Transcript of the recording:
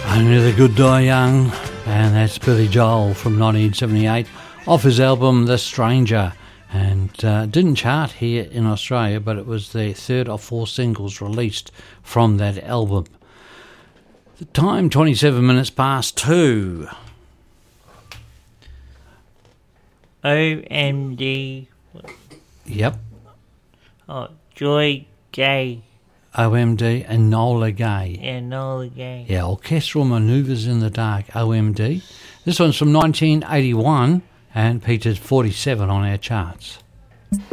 Only the Good Die Young, and that's Billy Joel from 1978 off his album The Stranger, and didn't chart here in Australia, but it was the third of 4 singles released from that album. The time 27 minutes past 2. OMD. Yep. Oh, Joy Gay. OMD and Nola Gay. Yeah, Nola Gay. Yeah, Orchestral Manoeuvres in the Dark, OMD. This one's from 1981 and peaked at 47 on our charts.